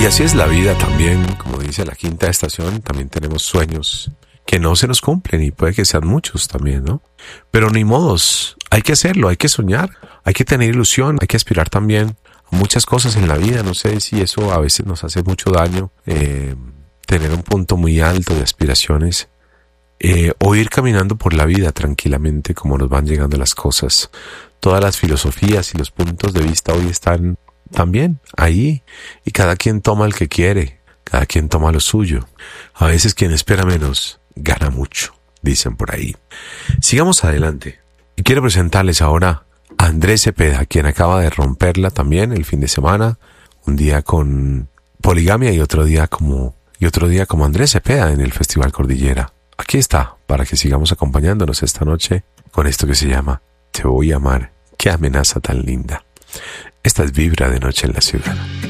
Y así es la vida también, como dice la quinta estación, también tenemos sueños que no se nos cumplen y puede que sean muchos también, ¿no? Pero ni modos, hay que hacerlo, hay que soñar, hay que tener ilusión, hay que aspirar también a muchas cosas en la vida. No sé si eso a veces nos hace mucho daño, tener un punto muy alto de aspiraciones, o ir caminando por la vida tranquilamente como nos van llegando las cosas. Todas las filosofías y los puntos de vista hoy están también ahí y cada quien toma el que quiere, cada quien toma lo suyo. A veces quien espera menos gana mucho, dicen por ahí. Sigamos adelante y quiero presentarles ahora a Andrés Cepeda, quien acaba de romperla también el fin de semana, un día con Poligamia y otro día como Andrés Cepeda en el Festival Cordillera. Aquí está, para que sigamos acompañándonos esta noche con esto que se llama Te voy a amar, qué amenaza tan linda. Esta es Vibra de Noche en la Ciudad.